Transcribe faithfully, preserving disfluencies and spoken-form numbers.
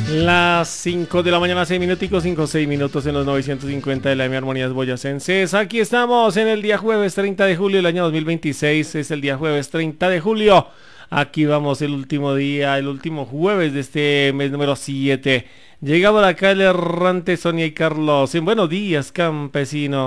Las cinco de la mañana, seis minuticos, cinco, seis minutos en los novecientos cincuenta de la M Armonías Boyacenses. Aquí estamos en el día jueves treinta de julio del año dos mil veintiséis. Es el día jueves treinta de julio. Aquí vamos, el último día, el último jueves de este mes número siete. Llegamos acá el errante Sonia y Carlos. En buenos días, campesino.